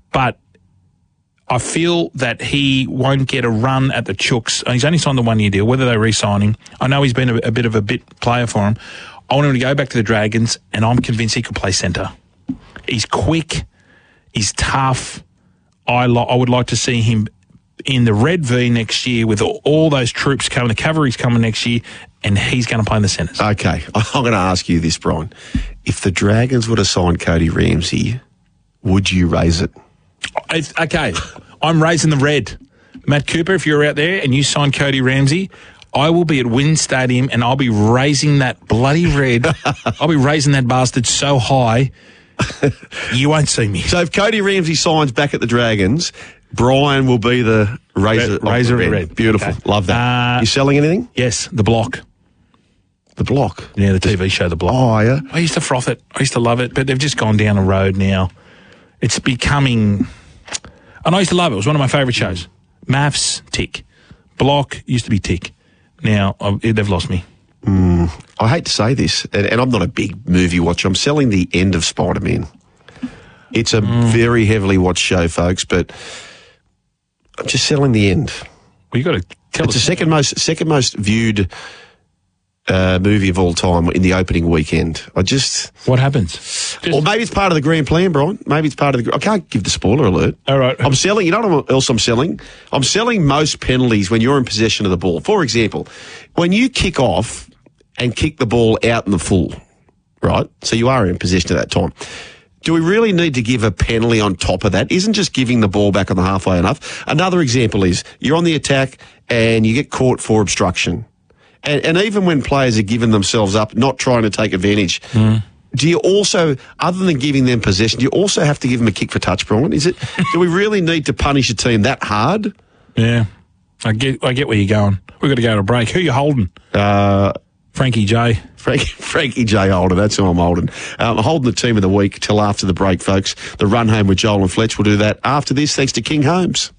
but I feel that he won't get a run at the Chooks. He's only signed the 1-year deal, whether they re-sign him. I know he's been a bit of a player for him. I want him to go back to the Dragons, and I'm convinced he could play centre. He's quick. He's tough. I would like to see him in the Red V next year with all those troops coming, the cavalry's coming next year, and he's going to play in the centres. Okay, I'm going to ask you this, Brian. If the Dragons would have signed Cody Ramsey, would you raise it? Okay, I'm raising the red. Matt Cooper, if you're out there and you sign Cody Ramsey, I will be at Wynn Stadium and I'll be raising that bloody red. I'll be raising that bastard so high, you won't see me. So if Cody Ramsey signs back at the Dragons, Brian will be the razor of red. Beautiful. Okay. Love that. You selling anything? Yes, The Block. The Block? Yeah, the TV show The Block. Oh, yeah? I used to froth it. I used to love it, but they've just gone down a road now. It's becoming... And I used to love it. It was one of my favourite shows. Maths, tick. Block used to be tick. Now, they've lost me. I hate to say this, and I'm not a big movie watcher. I'm selling the end of Spider-Man. It's a very heavily watched show, folks, but I'm just selling the end. Well, you got to tell us. It's the second most viewed movie of all time in the opening weekend. What happens? Well, maybe it's part of the grand plan, Brian. Maybe it's part of the... I can't give the spoiler alert. All right. I'm selling... You know what else I'm selling? I'm selling most penalties when you're in possession of the ball. For example, when you kick off and kick the ball out in the full, right? So you are in possession at that time. Do we really need to give a penalty on top of that? Isn't just giving the ball back on the halfway enough? Another example is you're on the attack and you get caught for obstruction. And even when players are giving themselves up, not trying to take advantage, do you also, other than giving them possession, do you also have to give them a kick for touch, Brian? Do we really need to punish a team that hard? Yeah, I get where you're going. We've got to go to a break. Who are you holding? Frankie J. Frankie J. Holden, that's who I'm holding. I'm holding the team of the week till after the break, folks. The run home with Joel and Fletch. We'll do that after this, thanks to King Homes.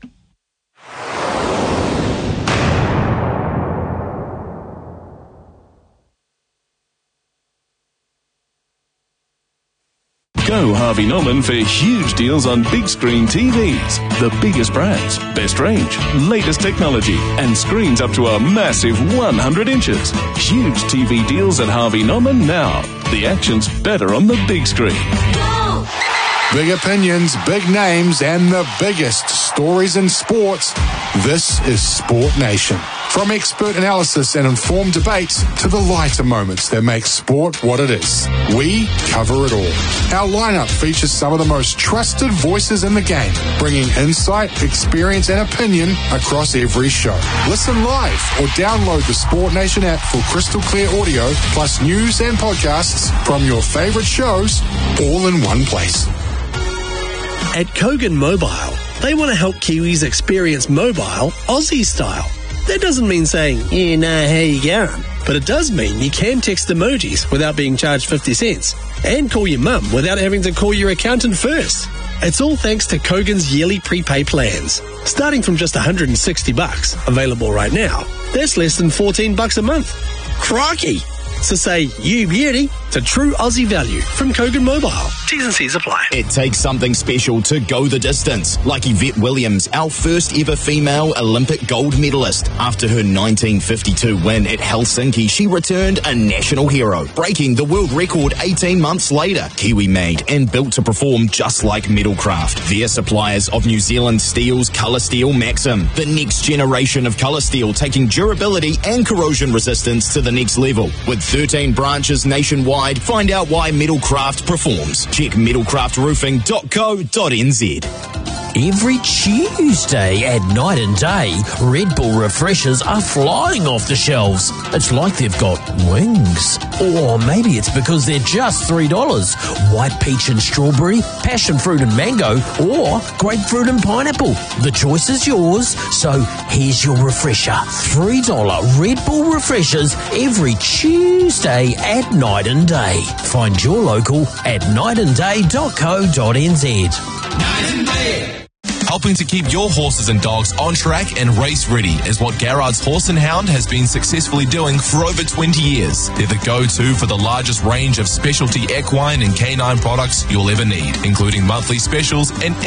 Go Harvey Norman for huge deals on big screen TVs. The biggest brands, best range, latest technology, and screens up to a massive 100 inches. Huge TV deals at Harvey Norman now. The action's better on the big screen. Go! Big opinions, big names, and the biggest stories in sports. This is Sport Nation. From expert analysis and informed debates to the lighter moments that make sport what it is, we cover it all. Our lineup features some of the most trusted voices in the game, bringing insight, experience, and opinion across every show. Listen live or download the Sport Nation app for crystal clear audio, plus news and podcasts from your favorite shows, all in one place. At Kogan Mobile, they want to help Kiwis experience mobile Aussie style. That doesn't mean saying, yeah, nah, how you going? But it does mean you can text emojis without being charged 50 cents and call your mum without having to call your accountant first. It's all thanks to Kogan's yearly prepay plans. Starting from just $160, available right now, that's less than $14 a month. Crikey! So say, you beauty, to true Aussie value from Kogan Mobile. T's and C's apply. It takes something special to go the distance, like Yvette Williams, our first ever female Olympic gold medalist. After her 1952 win at Helsinki, she returned a national hero, breaking the world record 18 months later. Kiwi-made and built to perform just like Metalcraft. They're suppliers of New Zealand Steel's Colour Steel Maxim, the next generation of colour steel, taking durability and corrosion resistance to the next level. With 13 branches nationwide, find out why Metalcraft performs. Check metalcraftroofing.co.nz. Every Tuesday at Night and Day, Red Bull refreshers are flying off the shelves. It's like they've got wings. Or maybe it's because they're just $3. White peach and strawberry, passion fruit and mango, or grapefruit and pineapple. The choice is yours, so here's your refresher. $3 Red Bull refreshers every Tuesday at Night and Day. Find your local at nightandday.co.nz. Night and Day. Helping to keep your horses and dogs on track and race ready is what Garrard's Horse and Hound has been successfully doing for over 20 years. They're the go-to for the largest range of specialty equine and canine products you'll ever need, including monthly specials and